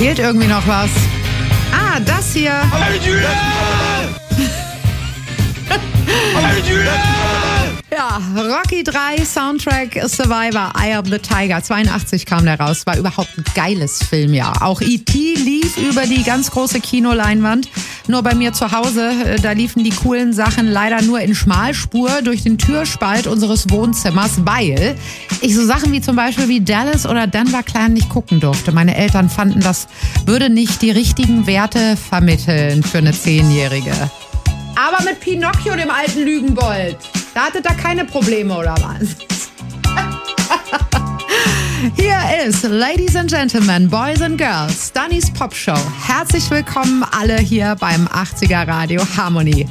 fehlt irgendwie noch was. Ah, das hier. Ja, Rocky 3 Soundtrack Survivor, Eye of the Tiger. 82 kam der raus. War überhaupt ein geiles Filmjahr. Auch E.T. lief über die ganz große Kinoleinwand. Nur bei mir zu Hause, da liefen die coolen Sachen leider nur in Schmalspur durch den Türspalt unseres Wohnzimmers, weil ich so Sachen wie zum Beispiel wie Dallas oder Denver Clan nicht gucken durfte. Meine Eltern fanden, das würde nicht die richtigen Werte vermitteln für eine 10-Jährige. Aber mit Pinocchio, dem alten Lügenbold, da hattet ihr keine Probleme, oder was? Hier ist, Ladies and Gentlemen, Boys and Girls, Dannys Popshow. Herzlich willkommen alle hier beim 80er Radio Harmony.